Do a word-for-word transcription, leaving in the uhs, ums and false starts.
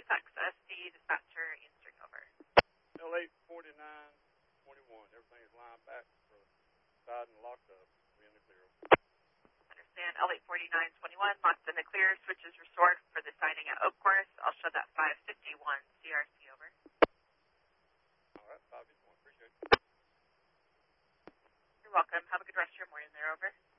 Halifax S D dispatcher answering over. L eight forty-nine twenty-one. Everything is lined back for side and locked up. We're in the clear. Understand. L eight forty-nine twenty-one, locked in the clear. Switches restored for the sighting at Oak Course. I'll show that five fifty-one C R C over. All right, five fifty-one. Appreciate it. You're welcome. Have a good rest of your morning there, over.